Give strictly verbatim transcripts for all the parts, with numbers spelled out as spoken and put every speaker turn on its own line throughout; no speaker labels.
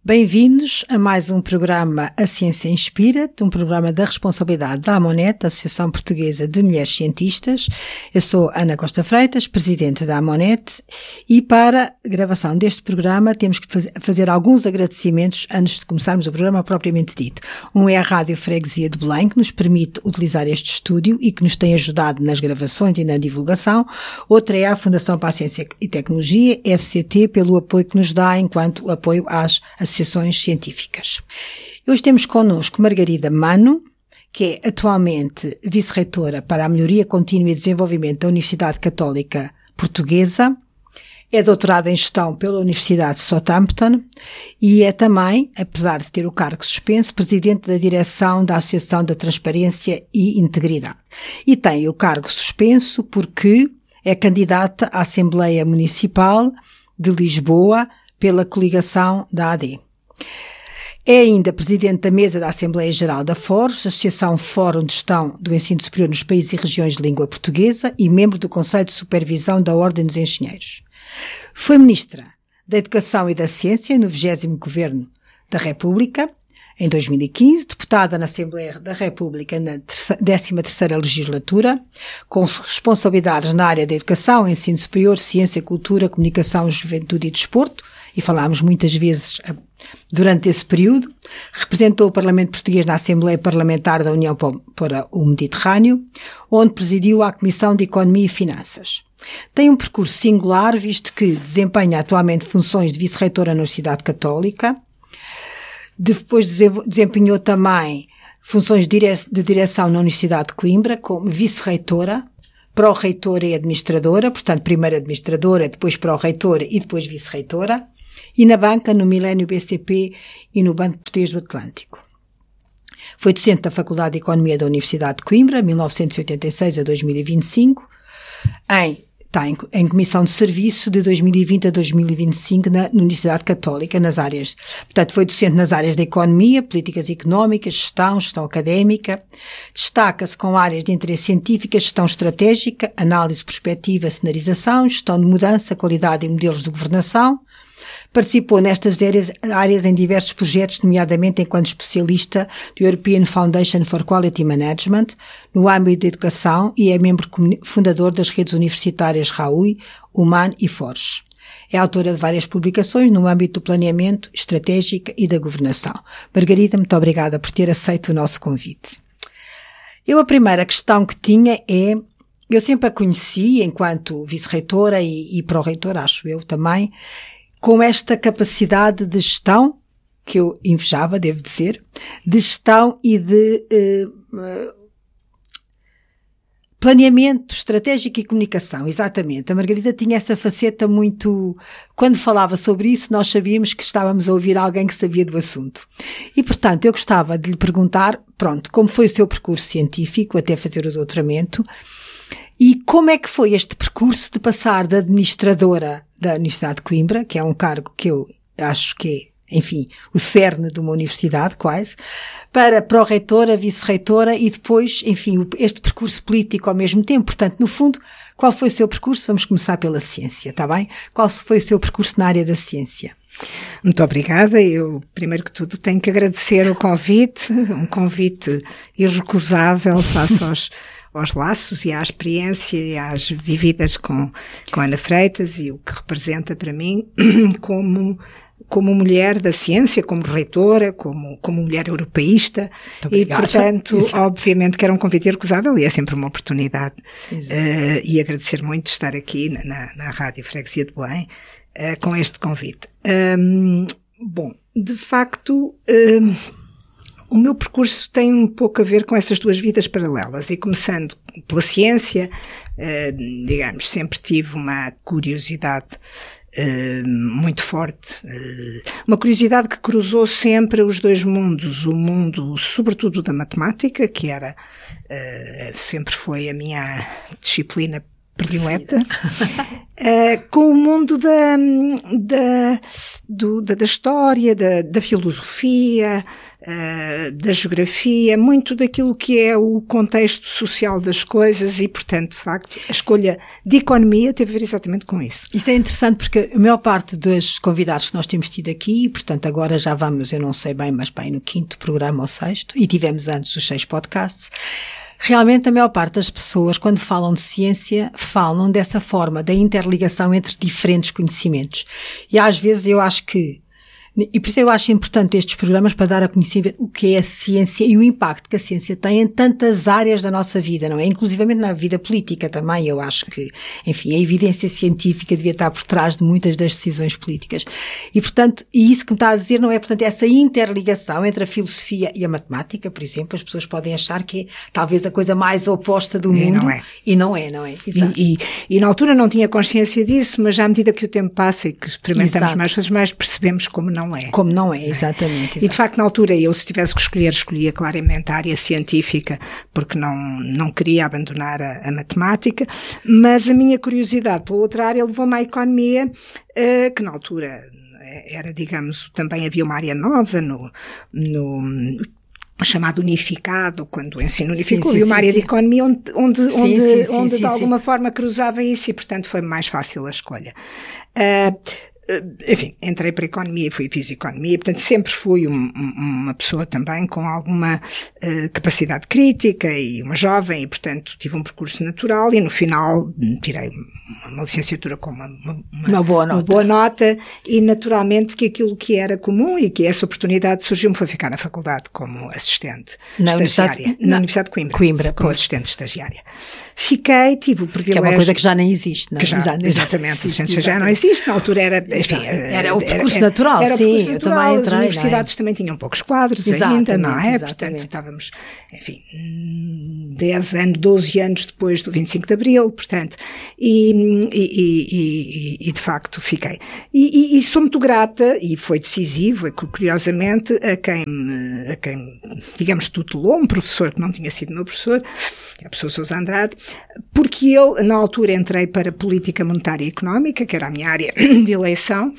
Bem-vindos a mais um programa A Ciência Inspira-te, um programa da responsabilidade da AMONET, Associação Portuguesa de Mulheres Cientistas. Eu sou Ana Costa Freitas, presidente da AMONET, e para a gravação deste programa temos que fazer alguns agradecimentos antes de começarmos o programa propriamente dito. Um é a Rádio Freguesia de Belém, que nos permite utilizar este estúdio e que nos tem ajudado nas gravações e na divulgação. Outra é a Fundação para a Ciência e Tecnologia, F C T, pelo apoio que nos dá enquanto apoio às associações científicas. Hoje temos connosco Margarida Mano, que é atualmente vice-reitora para a melhoria contínua e desenvolvimento da Universidade Católica Portuguesa, é doutorada em gestão pela Universidade de Southampton e é também, apesar de ter o cargo suspenso, presidente da direção da Associação da Transparência e Integridade. E tem o cargo suspenso porque é candidata à Assembleia Municipal de Lisboa pela coligação da A D. É ainda presidente da mesa da Assembleia Geral da FORGES, Associação Fórum de Gestão do Ensino Superior nos Países e Regiões de Língua Portuguesa, e membro do Conselho de Supervisão da Ordem dos Engenheiros. Foi ministra da Educação e da Ciência no vigésimo Governo da República, em dois mil e quinze, deputada na Assembleia da República na décima terceira legislatura, com responsabilidades na área da educação, ensino superior, ciência, cultura, comunicação, juventude e desporto, e falámos muitas vezes durante esse período. Representou o Parlamento Português na Assembleia Parlamentar da União para o Mediterrâneo, onde presidiu a Comissão de Economia e Finanças. Tem um percurso singular, visto que desempenha atualmente funções de vice-reitora na Universidade Católica. Depois desempenhou também funções de direção na Universidade de Coimbra, como vice-reitora, pró-reitora e administradora, portanto, primeiro administradora, depois pró-reitora e depois vice-reitora, e na banca, no Milênio B C P e no Banco Português do Atlântico. Foi docente da Faculdade de Economia da Universidade de Coimbra, mil novecentos e oitenta e seis a dois mil e vinte e cinco, em Está em, em comissão de serviço de dois mil e vinte a dois mil e vinte e cinco na, na Universidade Católica, nas áreas, portanto foi docente nas áreas da economia, políticas económicas, gestão, gestão académica. Destaca-se com áreas de interesse científico, gestão estratégica, análise, perspectiva, cenarização, gestão de mudança, qualidade e modelos de governação. Participou nestas áreas, áreas em diversos projetos, nomeadamente enquanto especialista do European Foundation for Quality Management, no âmbito da educação, e é membro fundador das redes universitárias RAUI, UMAN e FORGES. É autora de várias publicações no âmbito do planeamento estratégico e da governação. Margarida, muito obrigada por ter aceito o nosso convite. Eu, a primeira questão que tinha é, eu sempre a conheci enquanto vice-reitora e, e pró-reitora, acho eu também, com esta capacidade de gestão, que eu invejava, devo dizer, de gestão e de uh, uh, planeamento estratégico e comunicação, exatamente. A Margarida tinha essa faceta muito... Quando falava sobre isso, nós sabíamos que estávamos a ouvir alguém que sabia do assunto. E, portanto, eu gostava de lhe perguntar, pronto, como foi o seu percurso científico até fazer o doutoramento, e como é que foi este percurso de passar da administradora da Universidade de Coimbra, que é um cargo que eu acho que é, enfim, o cerne de uma universidade quase, para pró-reitora, vice-reitora e depois, enfim, este percurso político ao mesmo tempo. Portanto, no fundo, qual foi o seu percurso? Vamos começar pela ciência, está bem? Qual foi o seu percurso na área da ciência?
Muito obrigada. Eu, primeiro que tudo, tenho que agradecer o convite, um convite irrecusável face aos aos laços e à experiência e às vividas com, com Ana Freitas e o que representa para mim como, como mulher da ciência, como reitora, como, como mulher europeísta. E, portanto, Exato. Obviamente que era um convite irrecusável e é sempre uma oportunidade. Uh, e agradecer muito estar aqui na, na, na Rádio Freguesia de Belém uh, com este convite. Um, bom, de facto... Um, O meu percurso tem um pouco a ver com essas duas vidas paralelas e começando pela ciência, eh, digamos, sempre tive uma curiosidade eh, muito forte, eh, uma curiosidade que cruzou sempre os dois mundos, o mundo sobretudo da matemática, que era, eh, sempre foi a minha disciplina predileta, uh, com o mundo da, da, do, da, da história, da, da filosofia, uh, da geografia, muito daquilo que é o contexto social das coisas e, portanto, de facto, a escolha de economia teve a ver exatamente com isso.
Isto é interessante porque a maior parte dos convidados que nós temos tido aqui, e, portanto, agora já vamos, eu não sei bem, mas bem no quinto programa ou sexto, e tivemos antes os seis podcasts, realmente a maior parte das pessoas, quando falam de ciência, falam dessa forma, da interligação entre diferentes conhecimentos. E às vezes eu acho que, e por isso eu acho importante estes programas para dar a conhecer o que é a ciência e o impacto que a ciência tem em tantas áreas da nossa vida, não é? Inclusivamente na vida política também, eu acho que, enfim, a evidência científica devia estar por trás de muitas das decisões políticas. E, portanto, e isso que me está a dizer não é, portanto, essa interligação entre a filosofia e a matemática, por exemplo, as pessoas podem achar que é talvez a coisa mais oposta do mundo.
E não é.
E não é, não é?
Exato. E, e, e na altura não tinha consciência disso, mas já à medida que o tempo passa e que experimentamos
Exato.
mais coisas, mais percebemos como não é.
Como não é, exatamente.
E de facto na altura eu, se tivesse que escolher, escolhia claramente a área científica, porque não, não queria abandonar a, a matemática, mas a minha curiosidade pela outra área levou-me à economia, uh, que na altura era, digamos, também havia uma área nova no, no chamado unificado, quando o ensino unificou,
sim, sim,
e uma
sim,
área
sim.
de economia onde, onde,
Sim,
onde,
sim, sim,
onde
sim,
de alguma
sim.
forma cruzava isso e, portanto, foi mais fácil a escolha. Uh, Enfim, entrei para a economia e fui fiz economia, portanto sempre fui um, uma pessoa também com alguma uh, capacidade crítica e uma jovem e, portanto, tive um percurso natural e no final tirei uma, uma licenciatura com uma, uma,
uma, boa nota.
uma boa nota e naturalmente que aquilo que era comum e que essa oportunidade surgiu-me foi ficar na faculdade como assistente
na
estagiária,
Universidade,
na, na Universidade de Coimbra,
Coimbra
como
pois.
assistente estagiária. Fiquei, tive o privilégio...
Que é uma coisa que já nem existe, não é?
Que já,
Exato,
exatamente, assistente já não existe, na altura era... Enfim,
era o percurso
era,
natural,
era, era
sim,
o percurso
eu
natural,
também
as
entrei,
universidades
não é?
também tinham poucos quadros
Exatamente,
ainda, não é?
exatamente.
Portanto, estávamos, enfim, dez anos, doze anos depois do vinte e cinco de Abril, portanto, e, e, e, e, e de facto fiquei. E, e, e sou muito grata, e foi decisivo, curiosamente, a quem, a quem, digamos, tutelou, um professor que não tinha sido meu professor, que é a professora Sousa Andrade, porque eu, na altura, entrei para Política Monetária e Económica, que era a minha área de eleição,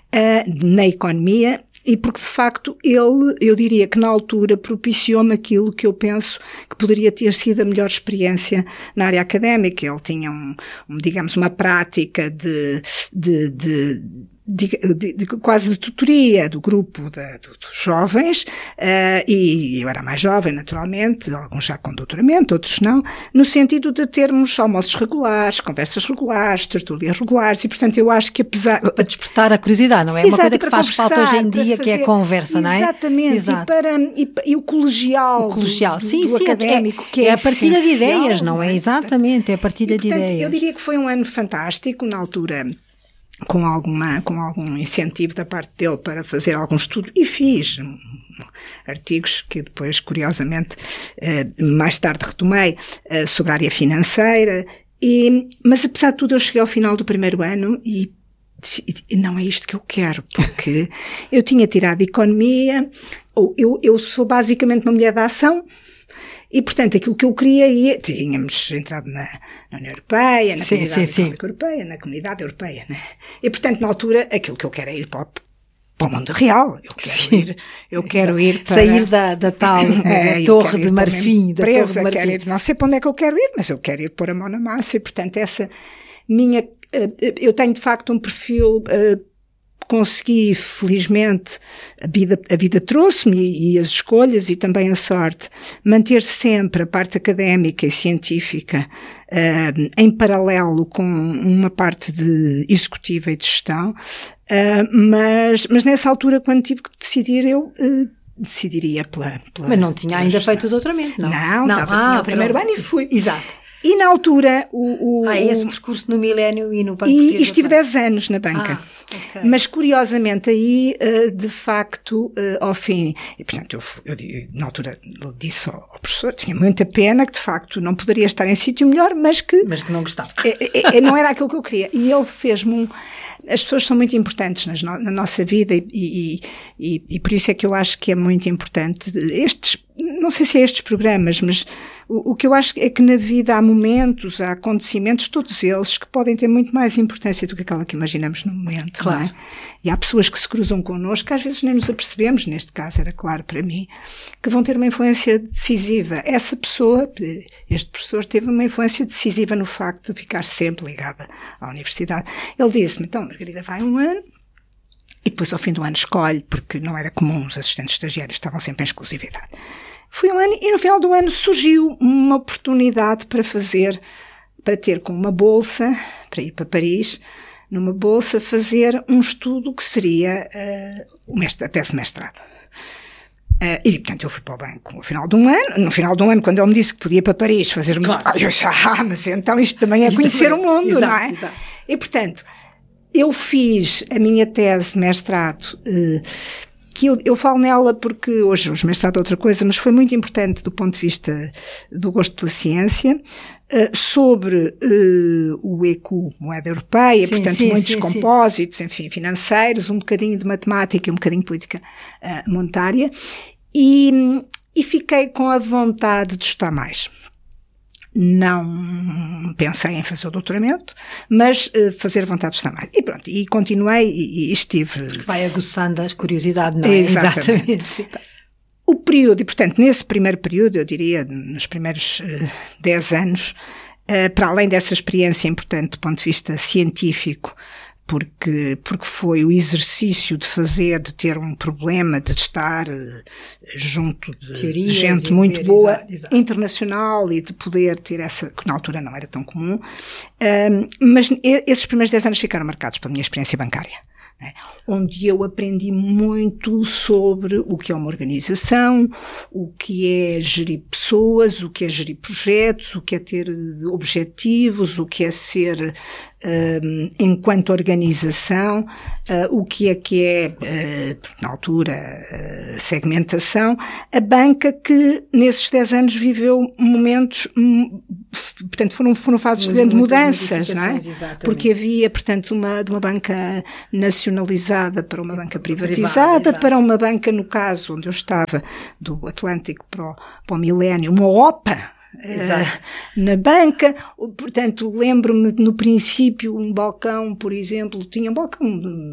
uh, na economia, e porque, de facto, ele, eu diria que na altura propiciou-me aquilo que eu penso que poderia ter sido a melhor experiência na área académica. Ele tinha, um, um, digamos, uma prática de, de, de De, de, de, quase de tutoria do grupo de, de, dos jovens, uh, e eu era mais jovem, naturalmente, alguns já com doutoramento, outros não, no sentido de termos almoços regulares, conversas regulares, tertúlias regulares, e portanto eu acho que apesar...
Para despertar a curiosidade, não é? É uma coisa que faz falta hoje em dia,
fazer,
que é a conversa, não é?
Exatamente,
Exato.
E, para, e, e o colegial,
o colegial.
do,
sim,
do
sim,
académico,
é,
que é,
é a partilha de
essencial,
ideias, não é? Exatamente, é a partilha
e, portanto,
de ideias.
Eu diria que foi um ano fantástico, na altura... com alguma, com algum incentivo da parte dele para fazer algum estudo, e fiz um, artigos que depois, curiosamente, uh, mais tarde retomei, uh, sobre a área financeira, e, mas apesar de tudo eu cheguei ao final do primeiro ano e disse, não é isto que eu quero, porque eu tinha tirado economia, ou eu, eu sou basicamente uma mulher da ação. E, portanto, aquilo que eu queria, ia, tínhamos entrado na, na União Europeia, na
sim,
Comunidade
sim,
Económica Europeia, na Comunidade Europeia, né? E, portanto, na altura, aquilo que eu quero é ir para o, para o mundo real. Eu quero
sim.
ir, eu quero ir para...
Sair da, da tal é, Torre de Marfim, da
empresa,
Torre de Marfim.
Quero ir, não sei para onde é que eu quero ir, mas eu quero ir pôr a mão na massa e, portanto, essa minha... Eu tenho, de facto, um perfil... Consegui, felizmente, a vida, a vida trouxe-me e, e as escolhas e também a sorte, manter sempre a parte académica e científica uh, em paralelo com uma parte de executiva e de gestão, uh, mas, mas nessa altura, quando tive que decidir, eu uh, decidiria pela, pela...
Mas não tinha ainda feito o doutoramento, não?
Não, não estava,
ah,
tinha o primeiro
pronto.
ano e fui.
Exato.
E na altura o... o
ah, esse percurso no Milénio e no Banco
E,
e
estive dez anos na banca.
Ah, okay.
Mas curiosamente aí, de facto, ao fim, e portanto eu, eu, eu na altura disse ao professor, tinha muita pena que de facto não poderia estar em sítio melhor, mas que...
Mas que não gostava.
É, é, não era aquilo que eu queria. E ele fez-me um... As pessoas são muito importantes nas no, na nossa vida e, e, e, e por isso é que eu acho que é muito importante estes, não sei se é estes programas, mas o, o que eu acho é que na vida há momentos, há acontecimentos, todos eles, que podem ter muito mais importância do que aquela que imaginamos no momento.
Claro.
Não é? E há pessoas que se cruzam connosco, que às vezes nem nos apercebemos, neste caso era claro para mim, que vão ter uma influência decisiva. Essa pessoa, este professor, teve uma influência decisiva no facto de ficar sempre ligada à universidade. Ele disse-me, então, Margarida, vai um ano, e depois ao fim do ano escolhe, porque não era comum, os assistentes estagiários estavam sempre em exclusividade. Foi um ano e no final do ano surgiu uma oportunidade para fazer, para ter com uma bolsa, para ir para Paris, numa bolsa fazer um estudo que seria uh, o mestre, a tese de mestrado. Uh, e, portanto, eu fui para o banco no final de um ano. No final de um ano, quando ele me disse que podia ir para Paris fazer uma...
Claro.
Eu disse, ah, mas então isto também é isto conhecer também. O mundo, exato, não é?
Exato.
E, portanto, eu fiz a minha tese de mestrado, uh, que eu, eu falo nela porque hoje os mestrado é outra coisa, mas foi muito importante do ponto de vista do gosto pela ciência, uh, sobre uh, o E C U, moeda europeia, sim, portanto sim, muitos sim, compósitos, sim. enfim, financeiros, um bocadinho de matemática e um bocadinho de política uh, monetária, e, e fiquei com a vontade de estudar mais. Não pensei em fazer o doutoramento, mas uh, fazer vontade de estar mais. E pronto, e continuei e, e estive...
Porque vai aguçando a curiosidade, não é?
Exatamente. Exatamente. O período, e portanto, nesse primeiro período, eu diria, nos primeiros uh, dez anos, uh, para além dessa experiência importante do ponto de vista científico, porque, porque foi o exercício de fazer, de ter um problema, de estar uh, junto de Teorias gente muito ver, boa, exato, exato. internacional, e de poder ter essa, que na altura não era tão comum, um, mas esses primeiros dez anos ficaram marcados pela minha experiência bancária, né? Onde eu aprendi muito sobre o que é uma organização, o que é gerir pessoas, o que é gerir projetos, o que é ter objetivos, o que é ser... Um, enquanto organização, uh, o que é que é, uh, na altura, uh, segmentação, a banca que nesses dez anos viveu momentos, um, portanto foram, foram fases de grandes mudanças, não é? Exatamente. Porque havia, portanto, uma, de uma banca nacionalizada para uma banca privatizada, Privado, para uma banca, no caso onde eu estava, do Atlântico para o, para o Milénio, uma O P A, Uh, na banca. Portanto, lembro-me no princípio um balcão, por exemplo, tinha um balcão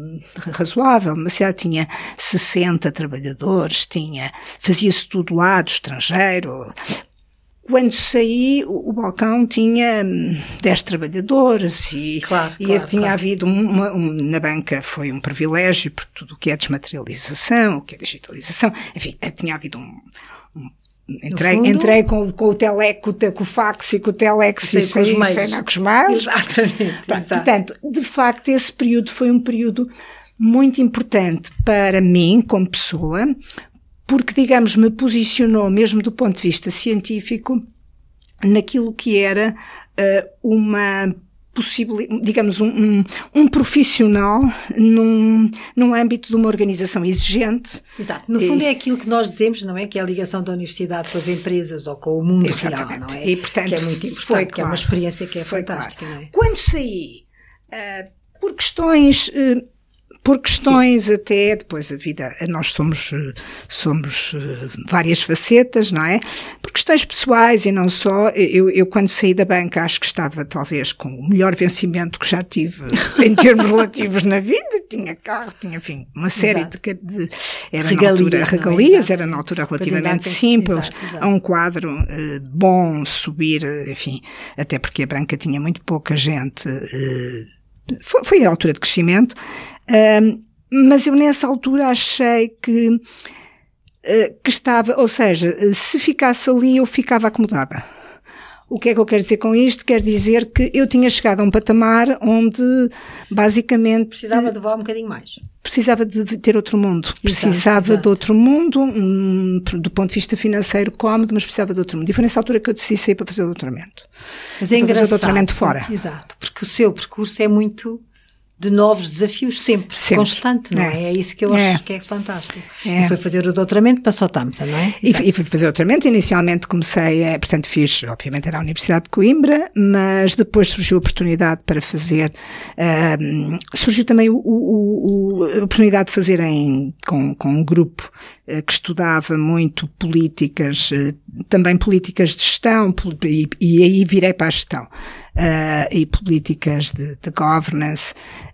razoável, mas já tinha sessenta trabalhadores, tinha, fazia-se tudo lá do estrangeiro. Quando saí, o, o balcão tinha dez trabalhadores e,
claro,
e
claro,
tinha
claro.
havido uma, um, na banca foi um privilégio, porque tudo o que é desmaterialização, o que é digitalização, enfim, tinha havido um, um Entrei, fundo, entrei com, com o telex, com, com o fax e com o telex e saí com os mails.
Exatamente.
Portanto, de facto, esse período foi um período muito importante para mim, como pessoa, porque, digamos, me posicionou, mesmo do ponto de vista científico, naquilo que era uh, uma possibilidade, digamos, um, um, um profissional num, num âmbito de uma organização exigente.
Exato. No fundo e, é aquilo que nós dizemos, não é? Que é a ligação da universidade com as empresas ou com o mundo real, não é?
E, portanto,
que é muito importante,
foi,
que
claro,
é uma experiência que é
foi,
fantástica,
claro.
não é?
Quando saí, uh, por questões... Uh, Por questões Sim. até, depois a vida, nós somos, somos várias facetas, não é? Por questões pessoais e não só, eu, eu quando saí da banca acho que estava talvez com o melhor vencimento que já tive em termos relativos na vida, tinha carro, tinha, enfim, uma série de, de era regalias, na altura, regalias, é? Era na altura relativamente simples, exato, exato. A um quadro uh, bom subir, enfim, até porque a banca tinha muito pouca gente, uh, Foi, foi a altura de crescimento, uh, mas eu nessa altura achei que, uh, que estava, ou seja, se ficasse ali eu ficava acomodada. O que é que eu quero dizer com isto? Quer dizer que eu tinha chegado a um patamar onde basicamente...
Precisava de voar um bocadinho mais.
Precisava de ter outro mundo. Exato, precisava exato. de outro mundo, um, do ponto de vista financeiro cómodo, mas precisava de outro mundo. E foi nessa altura que eu decidi sair para fazer o doutoramento.
Mas é
para
engraçado.
fazer o doutoramento fora.
Exato, porque o seu percurso é muito de novos desafios, sempre, sempre. constante, não é? É, é isso que eu acho é. que é fantástico. É. E foi fazer o doutoramento para Southampton, não é?
E, e fui fazer o doutoramento, inicialmente comecei, é, portanto fiz, obviamente era a Universidade de Coimbra, mas depois surgiu a oportunidade para fazer, um, surgiu também o, o, o, a oportunidade de fazer em, com, com um grupo uh, que estudava muito políticas, uh, também políticas de gestão, e, e aí virei para a gestão, uh, e políticas de, de governance.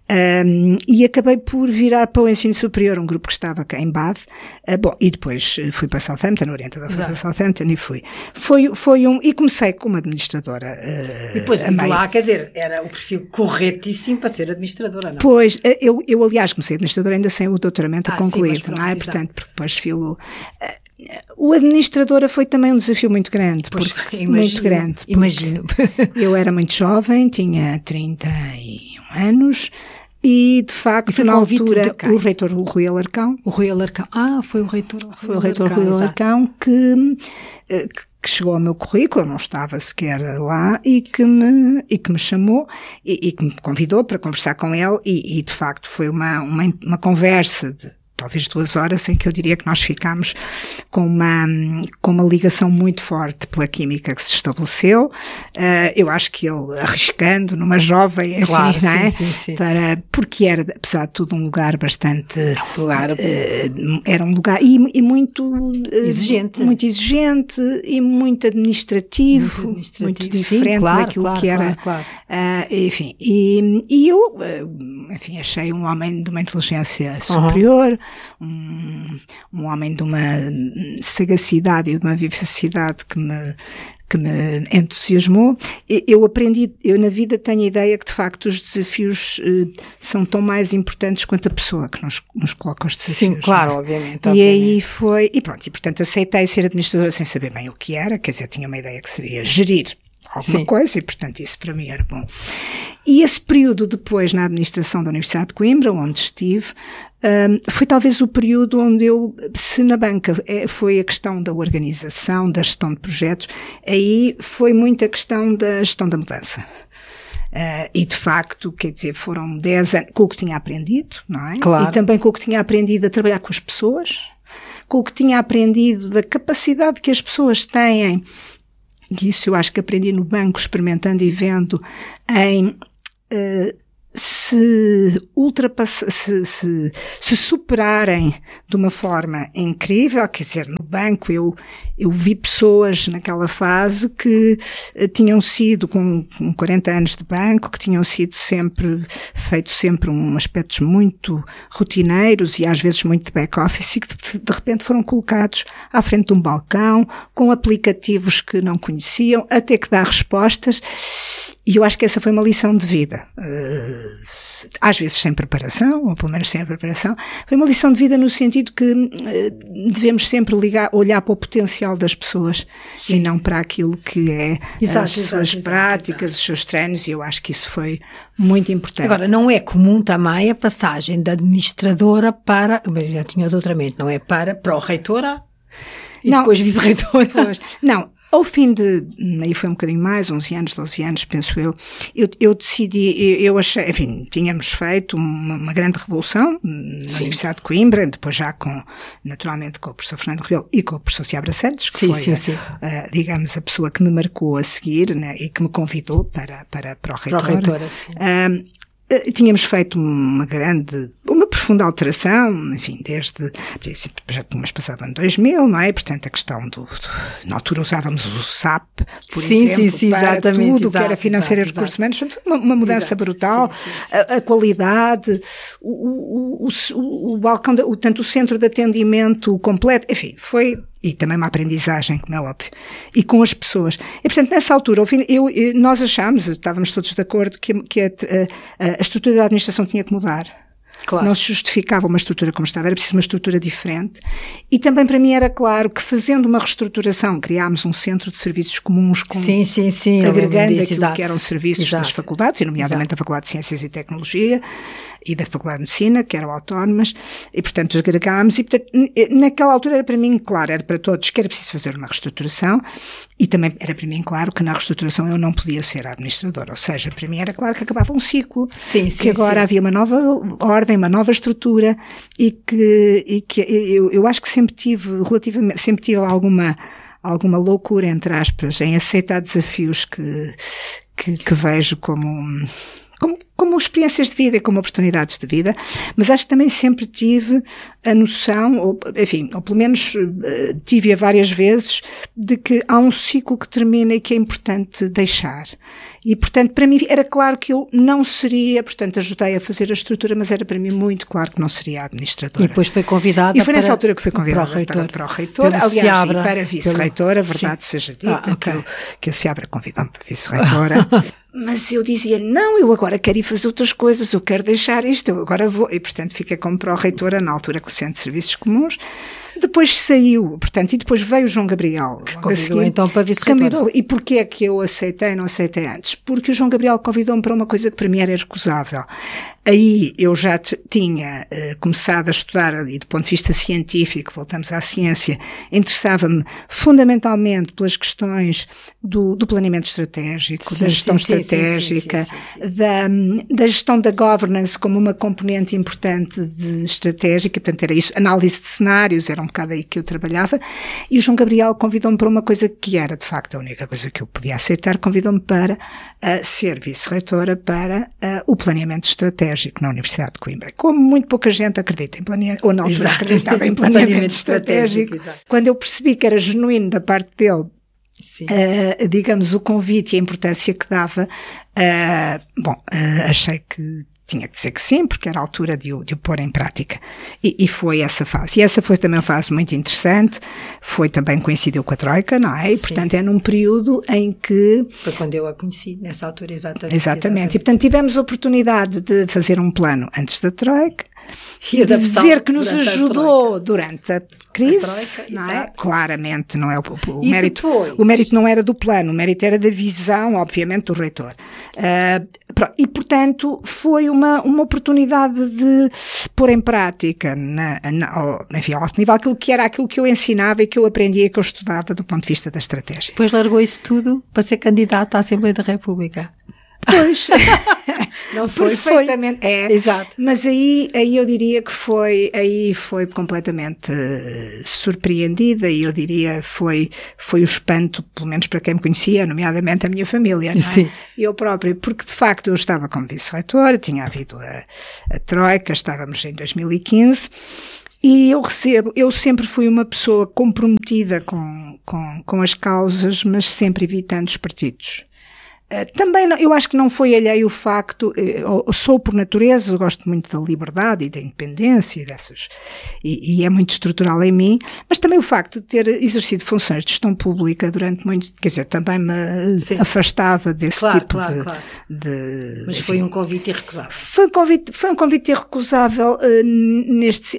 Um, e acabei por virar para o ensino superior, um grupo que estava cá em Bath, uh, bom, e depois fui para Southampton, orientador fui para Southampton e fui. Foi, foi um, e comecei como administradora. Uh,
e depois, de lá, quer dizer, era o perfil corretíssimo para ser administradora, não?
Pois, eu, eu aliás comecei administradora ainda sem o doutoramento ah, concluído, sim, não é? Portanto, porque depois filo... Uh, o administradora foi também um desafio muito grande, pois, porque, imagino, muito grande.
Imagino.
Eu era muito jovem, tinha trinta e um anos, e de facto,
e
na altura, o reitor o Rui Alarcão.
O Rui Alarcão. Ah, foi o reitor. O
foi o reitor Rui Alarcão que, que chegou ao meu currículo, eu não estava sequer lá, e que me, e que me chamou, e, e que me convidou para conversar com ele, e, e de facto foi uma, uma, uma conversa de talvez duas horas em que eu diria que nós ficámos com uma, com uma ligação muito forte pela química que se estabeleceu. Uh, eu acho que ele arriscando numa jovem, enfim,
claro,
não é?
Sim, sim, sim.
Para, porque era, apesar de tudo, um lugar bastante,
um lugar, uh,
era um lugar, e, e muito, uh,
exigente.
muito exigente e muito administrativo, muito, administrativo, muito diferente sim, claro, daquilo claro, que era,
claro, claro.
Uh, enfim, e, e eu, uh, enfim, achei um homem de uma inteligência superior, uhum. Um, um homem de uma sagacidade e de uma vivacidade que me, que me entusiasmou. Eu aprendi, eu na vida tenho a ideia que de facto os desafios uh, são tão mais importantes quanto a pessoa que nos, nos coloca os desafios.
Sim, claro,
é?
obviamente.
E
obviamente.
aí foi, e pronto, e portanto aceitei ser administradora sem saber bem o que era, quer dizer, tinha uma ideia que seria gerir alguma Sim. coisa, e portanto isso para mim era bom. E esse período depois na administração da Universidade de Coimbra, onde estive, um, foi talvez o período onde eu, se na banca foi a questão da organização, da gestão de projetos, aí foi muito a questão da gestão da mudança. Uh, e de facto, quer dizer, foram dez anos com o que tinha aprendido, não é?
Claro.
E também com o que tinha aprendido a trabalhar com as pessoas, com o que tinha aprendido da capacidade que as pessoas têm. Isso eu acho que aprendi no banco, experimentando e vendo, em uh, se ultrapassar, se, se, se superarem de uma forma incrível. Quer dizer, no banco eu, eu vi pessoas naquela fase que uh, tinham sido com, com quarenta anos de banco, que tinham sido sempre, feito sempre um aspectos muito rotineiros e às vezes muito de back-office, e que de, de repente foram colocados à frente de um balcão, com aplicativos que não conheciam, a ter que dar respostas. E eu acho que essa foi uma lição de vida. Uh, às vezes sem preparação, ou pelo menos sem a preparação. Foi uma lição de vida no sentido que uh, devemos sempre ligar, olhar para o potencial das pessoas. Sim. E não para aquilo que é exato, as suas exato, práticas, exato. Os seus treinos, e eu acho que isso foi muito importante.
Agora, não é comum também a passagem da administradora para, mas já tinha o doutoramento, não é para, para o reitora e não, depois vice-reitora?
Não. Ao fim de, aí foi um bocadinho mais, onze anos, doze anos, penso eu, eu, eu decidi, eu, eu achei, enfim, tínhamos feito uma, uma grande revolução na sim. Universidade de Coimbra, depois já com, naturalmente, com o professor Fernando Rebelo e com o professor Seabra Santos, que sim, foi, sim, a, sim. A, digamos, a pessoa que me marcou a seguir, né, e que me convidou para, para, para o reitor.
Para o reitor, sim.
Um, Tínhamos feito uma grande, uma profunda alteração, enfim, desde, já tínhamos passado o ano dois mil, não é? Portanto, a questão do, do na altura usávamos o S A P, por
sim,
exemplo,
sim, sim,
para
exatamente,
tudo o que
exato,
era financeiro e recursos humanos. Portanto, foi uma, uma mudança exato, brutal, sim, sim, sim. A, a qualidade, o, o, o, o, o balcão, o, tanto o centro de atendimento completo, enfim, foi... E também uma aprendizagem, como é óbvio. E com as pessoas. E, portanto, nessa altura, ao fim, eu, nós achámos, estávamos todos de acordo, que, que a, a, a estrutura da administração tinha que mudar. Claro. Não se justificava uma estrutura como estava, era preciso uma estrutura diferente. E também para mim era claro que, fazendo uma reestruturação, criámos um centro de serviços comuns com,
sim, sim, sim,
agregando disso, aquilo
exato.
que eram serviços exato. Das faculdades, e nomeadamente exato. A Faculdade de Ciências e Tecnologia e da Faculdade de Medicina, que eram autónomas, e portanto agregámos, e portanto naquela altura era para mim claro, era para todos que era preciso fazer uma reestruturação, e também era para mim claro que na reestruturação eu não podia ser administradora, ou seja, para mim era claro que acabava um ciclo,
sim,
que
sim,
agora
sim.
havia uma nova ordem, uma nova estrutura, e que, e que eu, eu acho que sempre tive, relativamente, sempre tive alguma, alguma loucura, entre aspas, em aceitar desafios que, que, que vejo como, como, como experiências de vida e como oportunidades de vida, mas acho que também sempre tive a noção, ou, enfim, ou pelo menos uh, tive-a várias vezes, de que há um ciclo que termina e que é importante deixar. E, portanto, para mim era claro que eu não seria, portanto, ajudei a fazer a estrutura, mas era para mim muito claro que não seria administradora.
E depois foi convidada
E foi nessa
para,
altura que fui convidada
para o reitor,
para, para o reitor, aliás, Seabra, e para vice-reitora,
pelo...
verdade
Sim.
seja dita,
ah, okay.
que, eu, que a Seabra convidou-me para vice-reitora. Mas eu dizia, não, eu agora quero ir fazer outras coisas, eu quero deixar isto, eu agora vou. E, portanto, fiquei como pró-reitora, na altura, com o Centro de Serviços Comuns. Depois saiu, portanto, e depois veio o João Gabriel.
Que convidou então para vice-reitora.
E porquê é que eu aceitei e não aceitei antes? Porque o João Gabriel convidou-me para uma coisa que para mim era irrecusável. Aí eu já tinha uh, começado a estudar, e do ponto de vista científico, voltamos à ciência, interessava-me fundamentalmente pelas questões do, do planeamento estratégico, sim, da gestão sim, estratégica, sim, sim, sim, sim, sim. Da, da gestão da governance como uma componente importante de estratégica, portanto era isso, análise de cenários, era um bocado aí que eu trabalhava, e o João Gabriel convidou-me para uma coisa que era de facto a única coisa que eu podia aceitar, convidou-me para uh, ser vice-reitora para uh, o planeamento estratégico na Universidade de Coimbra. Como muito pouca gente acredita em planeamento, ou não acreditava em planeamento, planeamento estratégico, estratégico quando eu percebi que era genuíno da parte dele, uh, digamos, o convite e a importância que dava, uh, bom, uh, achei que tinha que dizer que sim, porque era a altura de o, de o pôr em prática. E, e foi essa fase. E essa foi também uma fase muito interessante. Foi também, coincidiu com a Troika, não é? E, portanto, é num período em que...
Foi quando eu a conheci, nessa altura, exatamente.
Exatamente. exatamente. E, portanto, tivemos a oportunidade de fazer um plano antes da Troika. E de ver que nos ajudou a durante a crise, a troika, não é? Claramente não é o, o, o mérito. Depois? O mérito não era do plano, o mérito era da visão, obviamente, do reitor. Uh, e, portanto, foi uma, uma oportunidade de pôr em prática, na, na, enfim, ao alto nível, aquilo que era aquilo que eu ensinava e que eu aprendia e que eu estudava do ponto de vista da estratégia.
Depois largou isso tudo para ser candidata à Assembleia da República.
Pois.
Não foi,
perfeitamente.
Foi.
É.
Exato.
Mas aí, aí eu diria que foi, aí foi completamente uh, surpreendida e eu diria foi, foi o espanto, pelo menos para quem me conhecia, nomeadamente a minha família, não é?
Sim.
Eu própria, porque de facto eu estava como vice-reitora, tinha havido a, a Troika, estávamos em dois mil e quinze, e eu recebo, eu sempre fui uma pessoa comprometida com, com, com as causas, mas sempre evitando os partidos. Uh, também, não, eu acho que não foi alheio o facto, eu sou por natureza, eu gosto muito da liberdade e da independência e dessas, e, e é muito estrutural em mim, mas também o facto de ter exercido funções de gestão pública durante muito, quer dizer, também me Sim. afastava desse
claro,
tipo
claro,
de,
claro.
de...
Mas
enfim,
foi um convite irrecusável.
Foi um convite, foi um convite irrecusável uh, neste,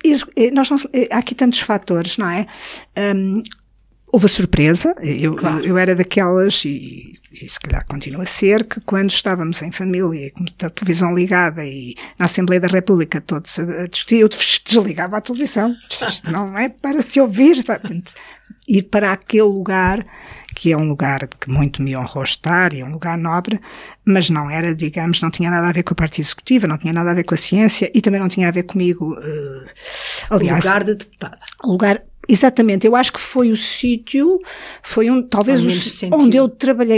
nós não, há aqui tantos fatores, não é? Um, houve a surpresa, eu, claro. eu, eu era daquelas, e, e se calhar continua a ser, que quando estávamos em família, com a televisão ligada e na Assembleia da República todos a discutir, eu desligava a televisão. Isto não é para se ouvir. Portanto, ir para aquele lugar, que é um lugar que muito me honrou estar, e é um lugar nobre, mas não era, digamos, não tinha nada a ver com a parte executiva, não tinha nada a ver com a ciência e também não tinha a ver comigo. Uh, aliás,
o lugar de deputada.
O lugar... Exatamente, eu acho que foi o sítio, foi um, talvez o, onde eu trabalhei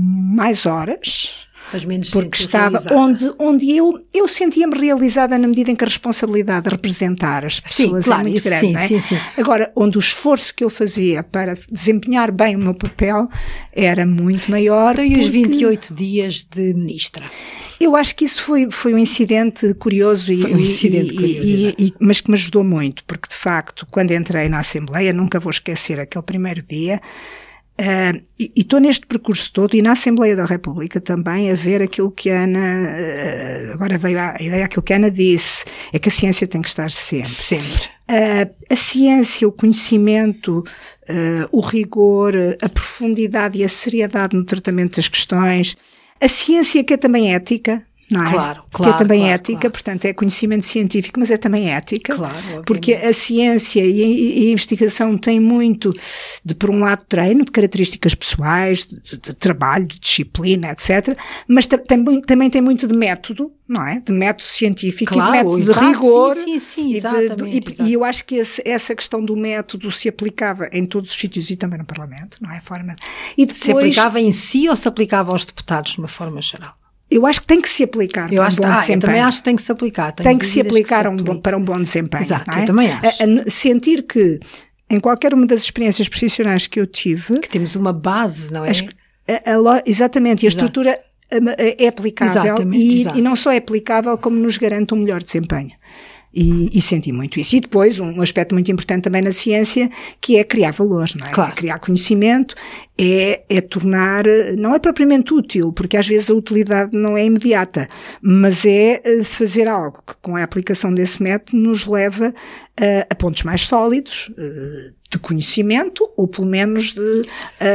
mais horas,
Mas menos
porque estava, onde, onde eu, eu sentia-me realizada na medida em que a responsabilidade de representar as pessoas
sim, claro,
é muito
isso,
grande,
sim,
não é?
sim, sim.
Agora, onde o esforço que eu fazia para desempenhar bem o meu papel era muito maior.
Então, e os vinte e oito dias de ministra?
Eu acho que isso foi, foi um incidente curioso, e,
foi um incidente
e,
curioso
e, e, mas que me ajudou muito, porque de facto, quando entrei na Assembleia, nunca vou esquecer aquele primeiro dia, Uh, e estou neste percurso todo e na Assembleia da República também a ver aquilo que a Ana, uh, agora veio a ideia, aquilo que a Ana disse, é que a ciência tem que estar sempre.
Sempre.
Uh, a ciência, o conhecimento, uh, o rigor, a profundidade e a seriedade no tratamento das questões, a ciência que é também ética, não é?
Claro,
que
claro.
é também
claro,
ética,
claro.
portanto é conhecimento científico, mas é também ética.
Claro, obviamente.
Porque a ciência e a, e a investigação têm muito de, por um lado, treino, de características pessoais, de, de, de trabalho, de disciplina, etcétera. Mas também, também tem muito de método, não é? De método científico
claro,
e de método
exato,
de rigor.
Sim, sim, sim,
e,
exatamente,
de, de, e, e eu acho que esse, essa questão do método se aplicava em todos os sítios e também no Parlamento, não é? A forma. E depois,
se aplicava em si ou se aplicava aos deputados de uma forma geral?
Eu acho que tem que se aplicar
eu
para
acho,
um bom
ah,
desempenho.
Eu também acho que tem que se aplicar.
Tem que se aplicar
que se
um bom, para um bom desempenho.
Exato,
não é?
eu também acho.
A, a, sentir que, em qualquer uma das experiências profissionais que eu tive...
Que temos uma base, não é?
As, a, a, exatamente, e a Exato. estrutura é aplicável e, e não só é aplicável, como nos garante um melhor desempenho. E, e senti muito isso. E depois, um aspecto muito importante também na ciência, que é criar valores, não é?
Claro.
É criar conhecimento, é, é tornar, não é propriamente útil, porque às vezes a utilidade não é imediata, mas é fazer algo que com a aplicação desse método nos leva a, a pontos mais sólidos, de conhecimento, ou pelo menos de, uh,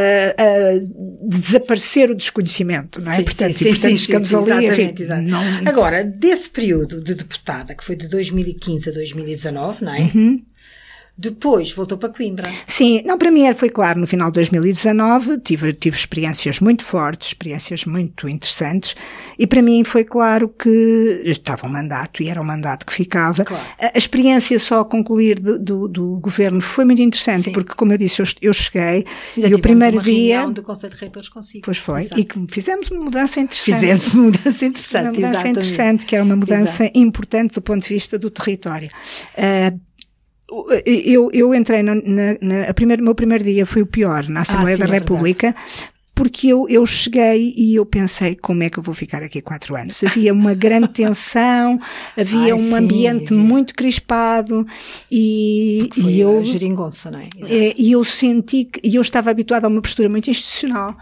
uh, de desaparecer o desconhecimento, não é?
Sim,
portanto,
sim,
e, portanto
sim,
ficamos
sim,
ali,
exatamente,
enfim,
exatamente.
Não...
Agora, desse período de deputada, que foi de dois mil e quinze a dois mil e dezanove, não é?
Uhum.
Depois voltou para Coimbra.
Sim, não, para mim foi claro, no final de dois mil e dezanove tive, tive experiências muito fortes, experiências muito interessantes, e para mim foi claro que estava um mandato e era um mandato que ficava.
Claro.
A, a experiência só a concluir do, do, do governo foi muito interessante, Sim. porque como eu disse, eu, eu cheguei
Ainda
e o primeiro
uma
dia...
reunião do Conselho de Reitores consigo.
Pois foi,
Exato.
e que fizemos uma mudança interessante.
Fizemos uma mudança interessante,
uma mudança
exatamente.
interessante, que era uma mudança Exato. importante do ponto de vista do território. Uh, Eu, eu entrei na, na, na a primeiro, meu primeiro dia foi o pior na Assembleia
ah, sim,
da República, é porque eu, eu cheguei e eu pensei, como é que eu vou ficar aqui quatro anos? Havia uma grande tensão, havia Ai, um sim, ambiente é. muito crispado e,
foi
e eu,
a geringonça, não é?
é? E eu senti que, e eu estava habituada a uma postura muito institucional.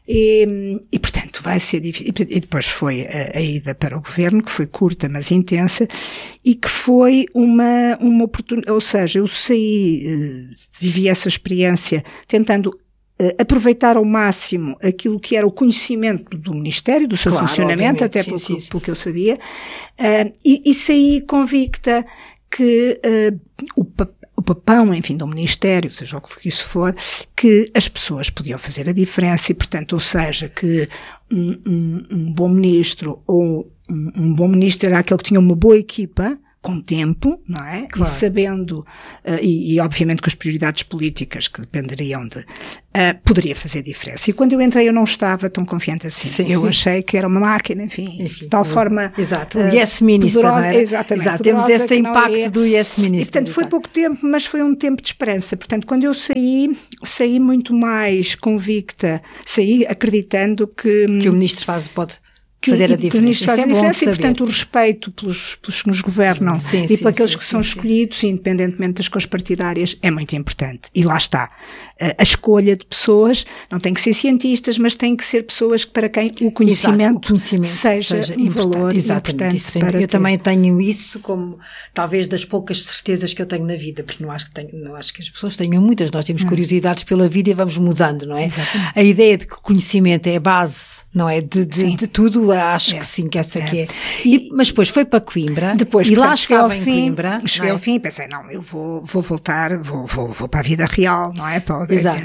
E, e portanto vai ser difícil. E depois foi a, a ida para o governo, que foi curta mas intensa, e que foi uma, uma oportunidade, ou seja, eu saí, vivi essa experiência tentando aproveitar ao máximo aquilo que era o conhecimento do Ministério, do seu
claro,
funcionamento, até
sim,
pelo,
sim, sim.
pelo que eu sabia, uh, e, e saí convicta que uh, o papel o papão, enfim, do Ministério, seja o que isso for, que as pessoas podiam fazer a diferença e, portanto, ou seja, que um, um, um bom ministro ou um, um bom ministro era aquele que tinha uma boa equipa, com tempo, não é? Claro. E sabendo, uh, e, e obviamente com as prioridades políticas que dependeriam de, uh, poderia fazer diferença. E quando eu entrei eu não estava tão confiante assim. Sim. Eu achei que era uma máquina, enfim, enfim de tal forma...
Exato, o uh, Yes Minister, não era?
Exatamente.
Exato, temos esse impacto é. do Yes Minister.
E, portanto, foi pouco tempo, mas foi um tempo de esperança. Portanto, quando eu saí, saí muito mais convicta, saí acreditando que...
Que o Ministro faz, pode...
Que,
fazer a
diferença. Que o ministro faz
é
a diferença e, portanto, o respeito pelos, pelos que nos governam
sim,
e
sim,
pelos
sim,
que
sim,
são
sim,
escolhidos, sim. independentemente das cores partidárias, é muito importante. E lá está. A, a escolha de pessoas não tem que ser cientistas, mas tem que ser pessoas para quem o conhecimento,
Exato, o conhecimento
seja, seja um valor importante.
Isso,
para
eu
ter.
também tenho isso como talvez das poucas certezas que eu tenho na vida, porque não acho que, tenho, não acho que as pessoas tenham muitas. Nós temos hum. curiosidades pela vida e vamos mudando, não é?
Exatamente.
A ideia de que o conhecimento é a base, não é? De, de, de tudo, acho é. que sim. Que essa é. que é. E, mas depois foi para Coimbra
depois,
e
portanto,
lá estava
fim,
em Coimbra.
Cheguei
é?
ao fim e pensei, não, eu vou, vou voltar, vou, vou, vou para a vida real, não é? Para o
Exato.
Uh,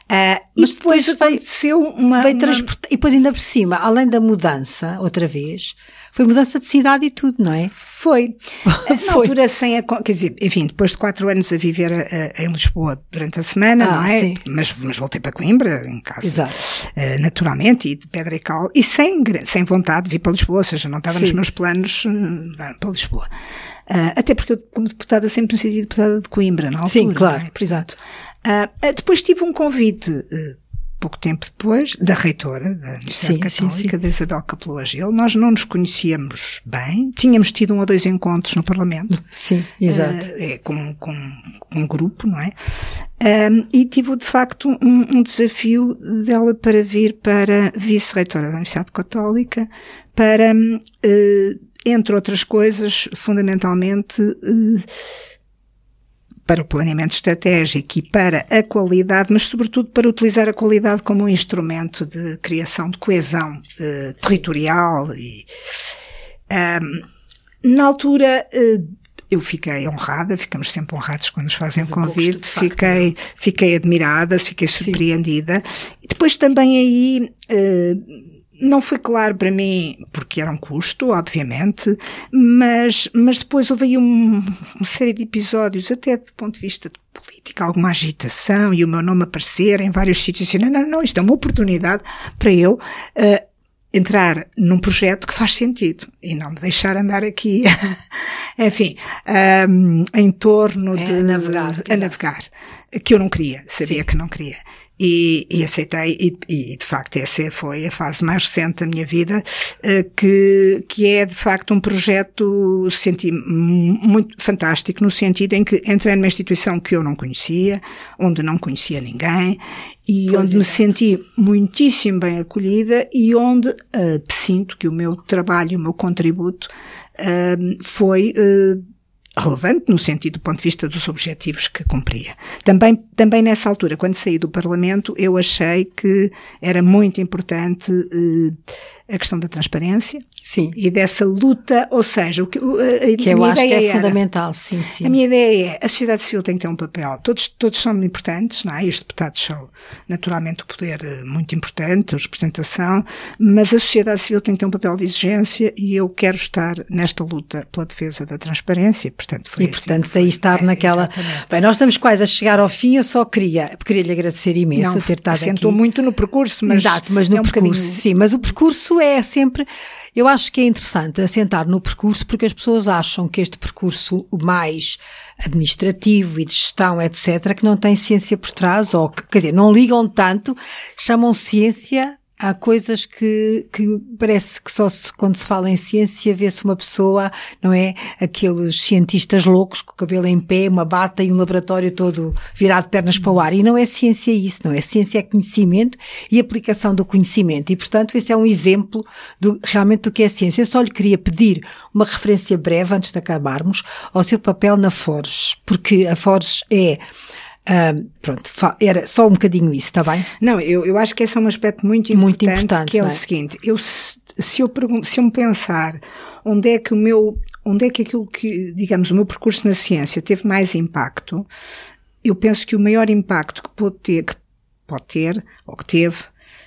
mas e depois, depois aconteceu uma...
Veio
uma...
transportar, e depois ainda por cima, além da mudança, outra vez, foi mudança de cidade e tudo, não é?
Foi.
Foi.
Na altura, sem a, quer dizer, enfim, depois de quatro anos a viver a, a, em Lisboa durante a semana,
ah,
não é?
Sim.
Mas, mas voltei para Coimbra, em casa.
Exato.
Uh, naturalmente, e de pedra e cal, e sem, sem vontade de vir para Lisboa, ou seja, não estava sim. nos meus planos uh, para Lisboa. Uh, até porque eu, como deputada, sempre me senti deputada de Coimbra, não é?
Sim, claro, é? Exato.
Uh, depois tive um convite, uh, pouco tempo depois, da reitora da Universidade
sim,
Católica,
sim, sim.
da Isabel Capeloa Gil. Nós não nos conhecíamos bem, tínhamos tido um ou dois encontros no Parlamento.
Sim, exato.
Uh, é, com, com, com um grupo, não é? Um, e tive, de facto, um, um desafio dela para vir para vice-reitora da Universidade Católica, para, uh, entre outras coisas, fundamentalmente, uh, para o planeamento estratégico e para a qualidade, mas sobretudo para utilizar a qualidade como um instrumento de criação de coesão uh, territorial. E, um, na altura, uh, eu fiquei honrada, ficamos sempre honrados quando nos fazem o convite, fiquei, fiquei admirada, fiquei surpreendida. Sim. E depois também aí, uh, não foi claro para mim, porque era um custo, obviamente, mas, mas depois houve aí um, uma série de episódios, até do ponto de vista de política, alguma agitação e o meu nome aparecer em vários sítios. Não, não, não, isto é uma oportunidade para eu uh, entrar num projeto que faz sentido e não me deixar andar aqui, enfim, um, em torno de...
É, a navegar.
A navegar, que eu não queria, sabia Sim. que não queria. E, e aceitei, e, e de facto essa foi a fase mais recente da minha vida, que, que é de facto um projeto, senti muito fantástico, no sentido em que entrei numa instituição que eu não conhecia, onde não conhecia ninguém, e pois onde é. me senti muitíssimo bem acolhida, e onde uh, sinto que o meu trabalho, o meu contributo uh, foi... Uh, relevante no sentido do ponto de vista dos objetivos que cumpria. Também, também nessa altura, quando saí do Parlamento, eu achei que era muito importante uh, a questão da transparência.
Sim.
E dessa luta, ou seja, o que, a, a
que eu
minha
acho que é
era,
fundamental, sim, sim.
A minha ideia é, a sociedade civil tem que ter um papel, todos, todos são importantes, não é? E os deputados são naturalmente o poder muito importante, a representação, mas a sociedade civil tem que ter um papel de exigência e eu quero estar nesta luta pela defesa da transparência. Portanto, foi
e,
assim
portanto, daí estar é, naquela... Exatamente. Bem, nós estamos quase a chegar ao fim, eu só queria, queria lhe agradecer imenso
Não,
ter estado aqui.
Sentou muito no percurso, mas...
Exato, mas no
é um
percurso,
bocadinho...
sim, mas o percurso é sempre... Eu acho que é interessante assentar no percurso porque as pessoas acham que este percurso mais administrativo e de gestão, etcétera, que não tem ciência por trás, ou que, quer dizer, não ligam tanto, chamam ciência... Há coisas que, que parece que só se, quando se fala em ciência vê-se uma pessoa, não é? Aqueles cientistas loucos com o cabelo em pé, uma bata e um laboratório todo virado de pernas para o ar. E não é ciência isso, não é? Ciência é conhecimento e aplicação do conhecimento. E, portanto, esse é um exemplo do, realmente do que é ciência. Eu só lhe queria pedir uma referência breve, antes de acabarmos, ao seu papel na Forges, porque a Forges é... Uh, pronto, era só um bocadinho isso, está bem?
Não, eu, eu acho que esse é um aspecto muito importante,
muito importante
que é,
é
o seguinte, eu, se, se, eu pergunto, se eu me pensar onde é que o meu, onde é que aquilo que, digamos, o meu percurso na ciência teve mais impacto, eu penso que o maior impacto que pode ter, que pode ter, ou que teve,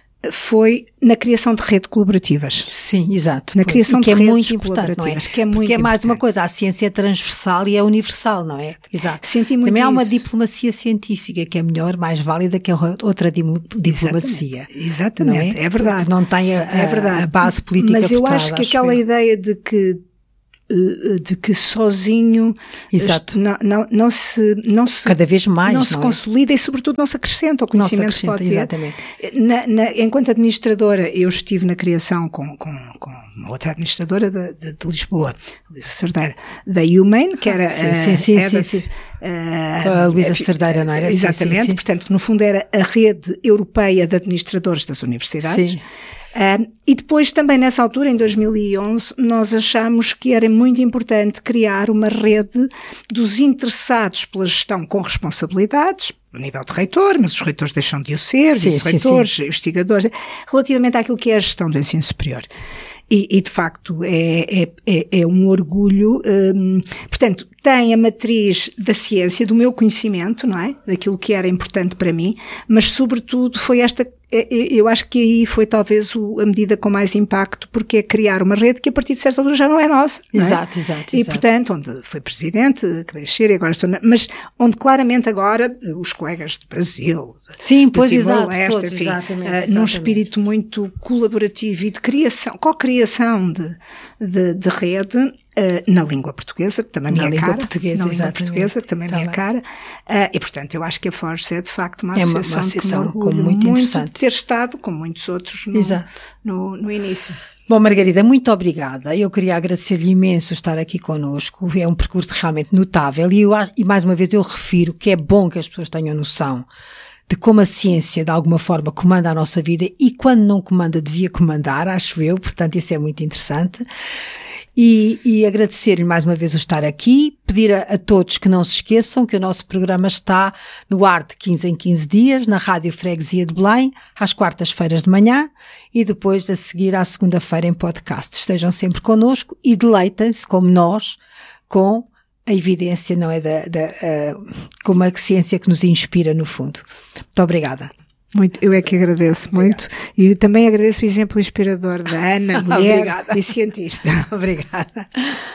foi na criação de redes colaborativas.
Sim, exato.
Na criação
que
de
é
redes
muito importante, não é?
Que é muito
Porque é mais
importante.
uma coisa, a ciência é transversal e é universal, não é? Exato.
Senti muito
Também há uma
isso.
diplomacia científica que é melhor, mais válida que a outra diplomacia.
Exatamente, Exatamente.
Não é?
é verdade.
Porque não tem a, a,
é verdade.
a base política
Mas
por
eu
trás,
acho que
acho
aquela
eu.
ideia de que de que sozinho
Exato.
Não, não, não se não se
cada vez mais
não,
não
se
é?
consolida e sobretudo não se acrescenta ao conhecimento
se
que pode ter.
Exatamente.
Na, na, enquanto administradora eu estive na criação com, com, com uma outra administradora de, de, de Lisboa, Luísa Cerdeira, da Humane, que era
sim, sim, sim,
era,
sim, sim.
Uh,
a Luísa Cerdeira, não era?
Exatamente,
sim, sim, sim.
Portanto, no fundo era a rede europeia de administradores das universidades.
Sim.
Uh, e depois também nessa altura, em dois mil e onze, nós achámos que era muito importante criar uma rede dos interessados pela gestão com responsabilidades, a nível de reitor, mas os reitores deixam de o ser,
sim,
os reitores, investigadores, relativamente àquilo que é a gestão do ensino superior. E, e de facto é, é, é, é um orgulho, hum, portanto, tem a matriz da ciência, do meu conhecimento, não é? Daquilo que era importante para mim, mas sobretudo foi esta, eu acho que aí foi talvez a medida com mais impacto, porque é criar uma rede que a partir de certa altura já não é nossa.
Exato,
não é?
exato.
E
exato.
portanto, onde foi presidente, acabei de ser e agora estou na, mas onde claramente agora os colegas do Brasil,
sim, pois exato,
Leste,
todos,
enfim,
exatamente,
uh,
exatamente.
num espírito muito colaborativo e de criação, co-criação de, de, de rede uh, na língua portuguesa, que também me é cara, cara.
portuguesa,
não
exatamente.
língua portuguesa, que também é
Está
minha
bem.
cara. Uh, e, portanto, eu acho que a Forges é, de facto, uma
é uma,
associação,
uma associação
que me orgulho
muito interessante.
muito de ter estado, com muitos outros, no, no, no início.
Bom, Margarida, muito obrigada. Eu queria agradecer-lhe imenso estar aqui connosco. É um percurso realmente notável e, eu, e mais uma vez eu refiro que é bom que as pessoas tenham noção de como a ciência, de alguma forma, comanda a nossa vida e quando não comanda, devia comandar, acho eu. Portanto, isso é muito interessante. E, e agradecer-lhe mais uma vez o estar aqui, pedir a, a todos que não se esqueçam que o nosso programa está no ar de quinze em quinze dias, na Rádio Freguesia de Belém, às quartas-feiras de manhã e depois a seguir à segunda-feira em podcast. Estejam sempre connosco e deleitem-se, como nós, com a evidência, não é, da, da, uh, com uma ciência que nos inspira no fundo. Muito obrigada.
Muito, eu é que agradeço muito e também agradeço o exemplo inspirador da Ana, mulher e cientista.
Obrigada.